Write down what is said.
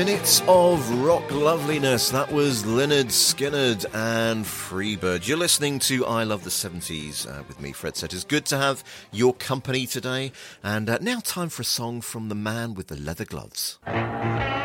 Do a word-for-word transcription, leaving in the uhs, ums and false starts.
minutes of rock loveliness. That was Lynyrd Skynyrd and Freebird. You're listening to I Love the seventies uh, with me, Fred Setters. Good to have your company today. And uh, now time for a song from the man with the leather gloves.